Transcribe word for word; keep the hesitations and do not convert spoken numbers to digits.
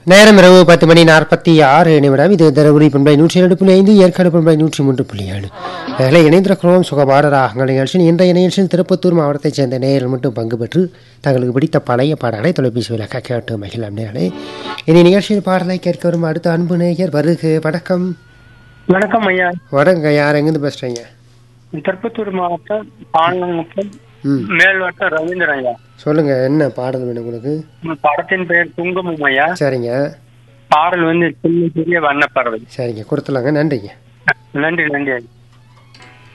நேரம் இரவு பத்து மணி நாற்பத்தி ஆறு நிமிடம். இது தருமபுரி பண்பை நூற்றி இரண்டு புள்ளி ஐந்து, ஏற்காடு பண்பை நூற்றி மூன்று புள்ளி ஏழு. அதில் இணைந்திருக்கிறோம் சுகபாட ராகங்கள் நிகழ்ச்சி. இன்றைய நிகழ்ச்சியில் திருப்பத்தூர் மாவட்டத்தைச் சேர்ந்த நேயர்கள் மட்டும் பங்கு பெற்று தங்களுக்கு பிடித்த பழைய பாடலை தொலைபேசி விளக்க கேட்டு மகிழம் நேரே. இனி நிகழ்ச்சியில் பாடலை கேட்க வரும் அடுத்த அன்பு நேயர் வருக. வணக்கம். வணக்கம் ஐயா. வணக்கம். யார் எங்கிருந்து பேசுறீங்க? திருப்பத்தூர் மாவட்டம் பாலங்குப்பம் மேல்வட்டம் ரவீந்திரன் ஐயா. சொல்லுங்க, என்ன பாடல் வேணும் உங்களுக்கு? படத்தின் பெயர் குங்குமம் ஐயா. சரிங்க. பாடல் வந்து சின்ன சிறிய வண்ணப்பறவை. சரிங்க, கொடுத்துலாங்க. நன்றிங்க. நன்றி நன்றி ஐயா.